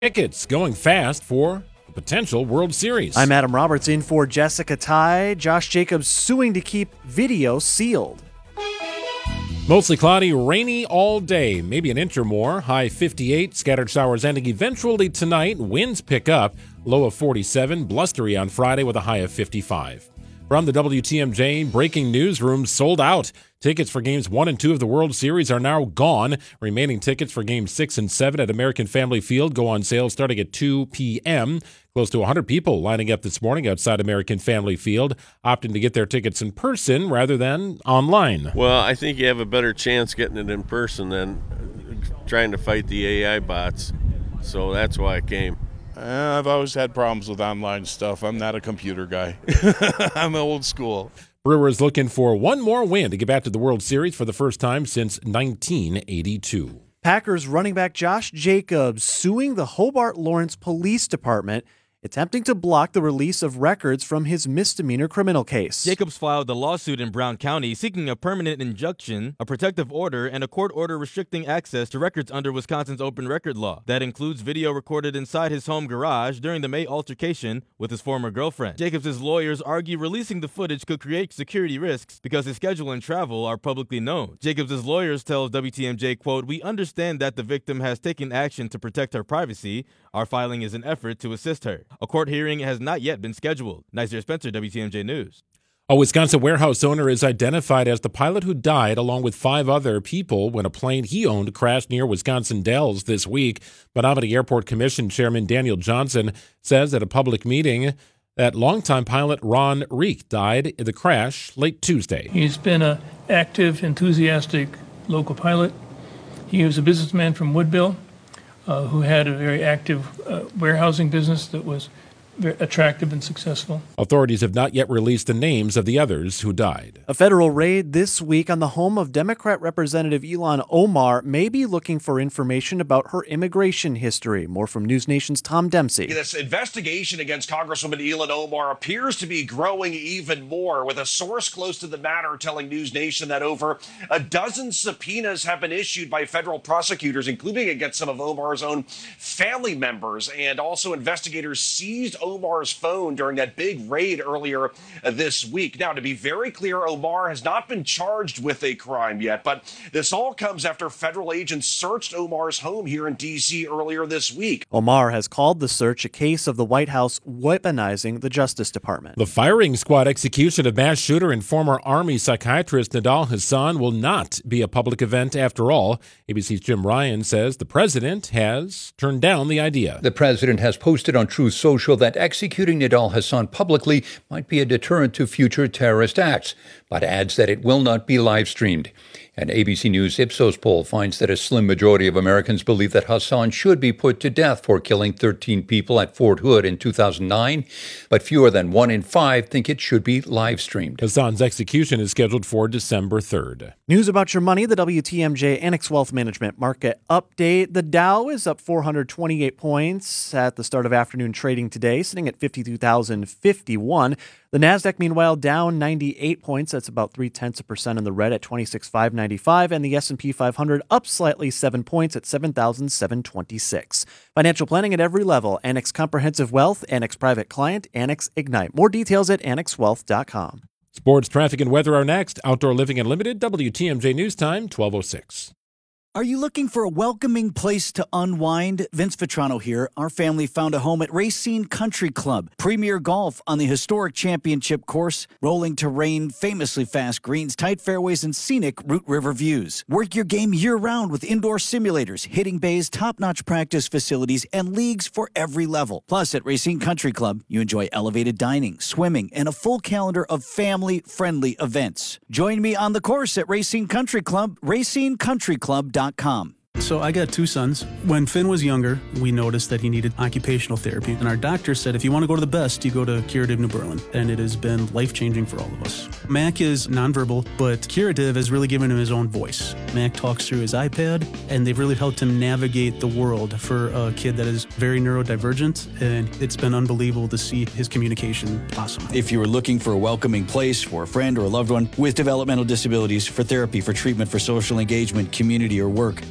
Tickets going fast for a potential World Series. I'm Adam Roberts in for Jessica Ty. Josh Jacobs suing to keep video sealed. Mostly cloudy, rainy all day. Maybe an inch or more. High 58. Scattered showers ending eventually tonight. Winds pick up. Low of 47. Blustery on Friday with a high of 55. From the WTMJ breaking newsroom, sold out. Tickets for Games 1 and 2 of the World Series are now gone. Remaining tickets for Games 6 and 7 at American Family Field go on sale starting at 2 p.m. Close to 100 people lining up this morning outside American Family Field, opting to get their tickets in person rather than online. Well, I think you have a better chance getting it in person than trying to fight the AI bots. So that's why I came. I've always had problems with online stuff. I'm not a computer guy. I'm old school. Brewers looking for one more win to get back to the World Series for the first time since 1982. Packers running back Josh Jacobs suing the Hobart Lawrence Police Department, attempting to block the release of records from his misdemeanor criminal case. Jacobs filed a lawsuit in Brown County seeking a permanent injunction, a protective order, and a court order restricting access to records under Wisconsin's open record law. That includes video recorded inside his home garage during the May altercation with his former girlfriend. Jacobs' lawyers argue releasing the footage could create security risks because his schedule and travel are publicly known. Jacobs' lawyers tell WTMJ, quote, "We understand that the victim has taken action to protect her privacy. Our filing is an effort to assist her." A court hearing has not yet been scheduled. Nasir Spencer, WTMJ News. A Wisconsin warehouse owner is identified as the pilot who died along with 5 other people when a plane he owned crashed near Wisconsin Dells this week. Menominee Airport Commission Chairman Daniel Johnson says at a public meeting that longtime pilot Ron Reek died in the crash late Tuesday. He's been an active, enthusiastic local pilot. He was a businessman from Woodville who had a very active warehousing business that was very attractive and successful. Authorities have not yet released the names of the others who died. A federal raid this week on the home of Democrat Representative Ilhan Omar may be looking for information about her immigration history. More from News Nation's Tom Dempsey. This investigation against Congresswoman Ilhan Omar appears to be growing even more, with a source close to the matter telling News Nation that over a dozen subpoenas have been issued by federal prosecutors, including against some of Omar's own family members, and also investigators seized Omar's phone during that big raid earlier this week. Now, to be very clear, Omar has not been charged with a crime yet, but this all comes after federal agents searched Omar's home here in D.C. earlier this week. Omar has called the search a case of the White House weaponizing the Justice Department. The firing squad execution of mass shooter and former Army psychiatrist Nidal Hasan will not be a public event after all. ABC's Jim Ryan says the president has turned down the idea. The president has posted on Truth Social that executing Nidal Hasan publicly might be a deterrent to future terrorist acts, but adds that it will not be live-streamed. An ABC News Ipsos poll finds that a slim majority of Americans believe that Hasan should be put to death for killing 13 people at Fort Hood in 2009, but fewer than 1 in 5 think it should be live-streamed. Hasan's execution is scheduled for December 3rd. News about your money, the WTMJ Annex Wealth Management Market Update. The Dow is up 428 points at the start of afternoon trading today, sitting at 52,051. The Nasdaq, meanwhile, down 98 points. That's about 0.3% in the red at 26,595. And the S&P 500 up slightly 7 points at 7,726. Financial planning at every level. Annex Comprehensive Wealth, Annex Private Client, Annex Ignite. More details at annexwealth.com. Sports, traffic, and weather are next. Outdoor Living Unlimited, WTMJ News Time, 12:06. Are you looking for a welcoming place to unwind? Vince Vitrano here. Our family found a home at Racine Country Club. Premier golf on the historic championship course, rolling terrain, famously fast greens, tight fairways, and scenic Root River views. Work your game year-round with indoor simulators, hitting bays, top-notch practice facilities, and leagues for every level. Plus, at Racine Country Club, you enjoy elevated dining, swimming, and a full calendar of family-friendly events. Join me on the course at Racine Country Club, racinecountryclub.com. So I got 2 sons. When Finn was younger, we noticed that he needed occupational therapy. And our doctor said, if you want to go to the best, you go to Curative New Berlin. And it has been life-changing for all of us. Mac is nonverbal, but Curative has really given him his own voice. Mac talks through his iPad, and they've really helped him navigate the world for a kid that is very neurodivergent. And it's been unbelievable to see his communication blossom. If you are looking for a welcoming place for a friend or a loved one with developmental disabilities, for therapy, for treatment, for social engagement, community, or work,